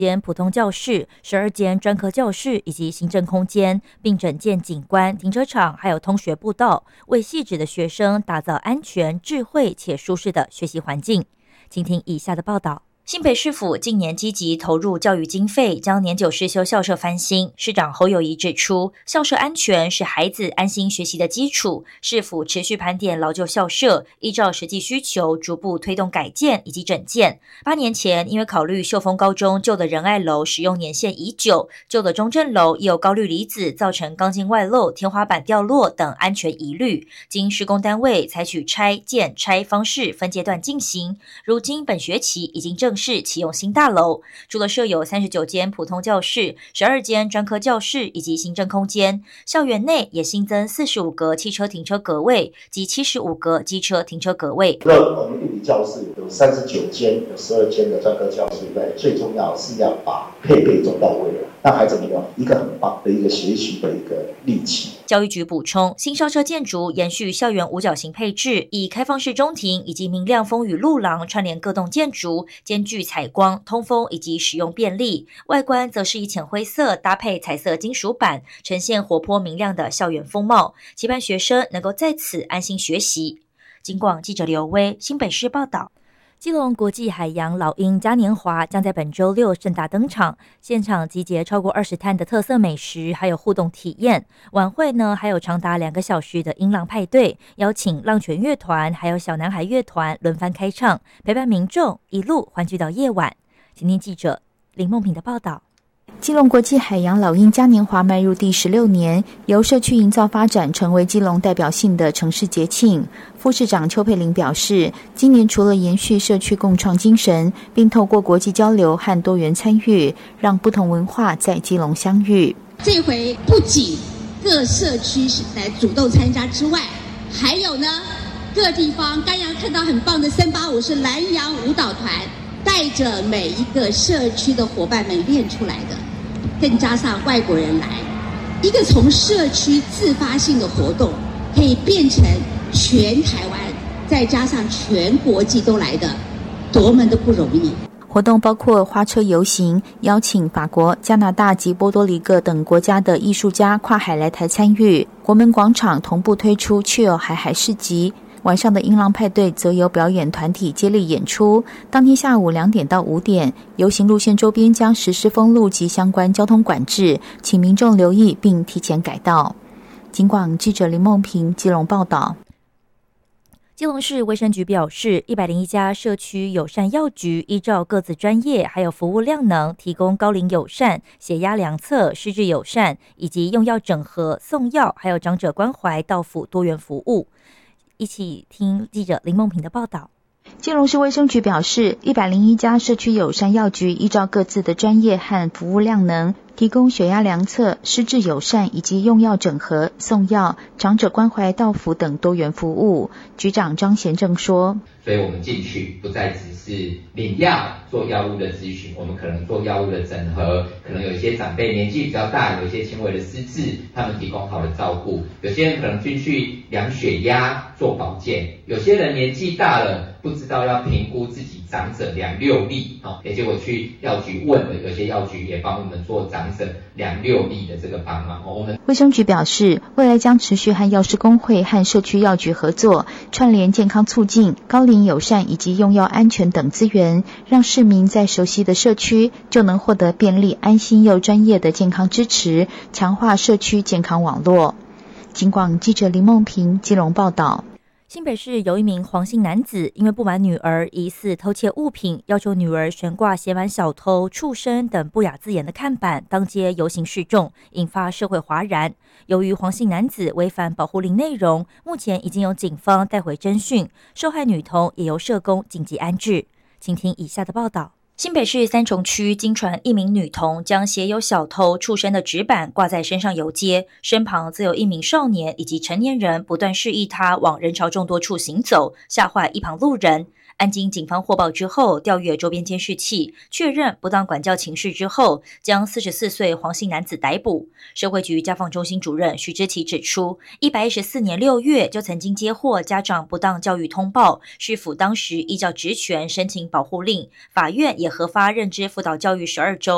间普通教室、12间专科教室以及行政空间，并整建景观、停车场，还有通学步道，为细致的学生打造安全、智慧且舒适的学习环境。请听以下的报道。新北市府近年积极投入教育经费，将年久失修校舍翻新。市长侯友宜指出，校舍安全是孩子安心学习的基础，市府持续盘点老旧校舍，依照实际需求逐步推动改建以及整建。8年前，因为考虑秀峰高中旧的仁爱楼使用年限已久，旧的中正楼也有高氯离子造成钢筋外露、天花板掉落等安全疑虑，经施工单位采取拆建拆方式分阶段进行。如今本学期已经正式启用新大楼，除了设有39间普通教室、12间专科教室以及行政空间，校园内也新增45个汽车停车格位及75个机车停车格位。 我们物理教室有39间，有12间的专科教室，最重要是要把配备做到位了，让孩子们有一个很棒的一个学习的一个利器。 教育局补充，新校舍建筑延续校园五角形配置，以开放式中庭以及明亮风雨路廊串联各栋建筑，兼具采光、通风以及使用便利。外观则是以浅灰色搭配彩色金属板，呈现活泼明亮的校园风貌，期盼学生能够在此安心学习。警广记者刘威，新北市报道。基隆国际海洋老鹰嘉年华将在本周6盛大登场，现场集结超过20摊的特色美食，还有互动体验。晚会呢，还有长达2个小时的音浪派对，邀请浪犬乐团还有小男孩乐团轮番开唱，陪伴民众一路欢聚到夜晚。请听记者林梦平的报道。 基隆国际海洋老鹰嘉年华迈入第16年，由社区营造发展成为基隆代表性的城市节庆。副市长邱佩玲表示，今年除了延续社区共创精神，并透过国际交流和多元参与，让不同文化在基隆相遇。 这回不仅各社区来主动参加之外，还有呢，各地方刚刚看到很棒的森巴舞是蓝洋舞蹈团带着每一个社区的伙伴们练出来的，更加上外国人来，一个从社区自发性的活动可以变成全台湾再加上全国际都来的，多么的不容易。 活动包括花车游行，邀请法国、加拿大及波多黎各等国家的艺术家跨海来台参与。国门广场同步推出Chill海海市集，晚上的音浪派对则由表演团体接力演出。当天下午2点到5点，游行路线周边将实施封路及相关交通管制，请民众留意并提前改道。警广记者林梦平基隆报道。 基隆市卫生局表示，101家社区友善药局依照各自专业还有服务量能，提供高龄友善、血压量测、失智友善以及用药整合、送药，还有长者关怀到府多元服务。一起听记者林梦平的报道。 基隆市卫生局表示，101家社区友善药局依照各自的专业和服务量能，提供血压量测、失智友善以及用药整合、送药、长者关怀到府等多元服务。局长张贤正说， 所以我们进去不再只是领药做药物的咨询，我们可能做药物的整合，可能有一些长辈年纪比较大，有一些轻微的失智，他们提供好的照顾，有些人可能进去量血压做保健，有些人年纪大了不知道要评估自己长者量6粒，结果去药局问了，有些药局也帮我们做长者量6粒的这个帮忙。我们卫生局表示，未来将持续和药师公会和社区药局合作，串联健康促进、高龄友善以及用药安全等资源，让市民在熟悉的社区就能获得便利、安心又专业的健康支持，强化社区健康网络。警广记者林梦平基隆报道。 新北市有一名黄姓男子，因为不满女儿疑似偷窃物品，要求女儿悬挂写满小偷、畜生等不雅字眼的看板，当街游行示众，引发社会哗然。由于黄姓男子违反保护令内容，目前已经由警方带回侦讯，受害女童也由社工紧急安置。请听以下的报道。新北市三重区经传一名女童将写有小偷、畜生的纸板挂在身上游街，身旁则有一名少年以及成年人不断示意她往人潮众多处行走，吓坏一旁路人。案经警方获报之后，调阅周边监视器，确认不当管教情事之后，将44岁黄姓男子逮捕。社会局家访中心主任徐之琪指出，114年6月就曾经接获家长不当教育通报，市府当时依照职权申请保护令，法院也核发认知辅导教育12周。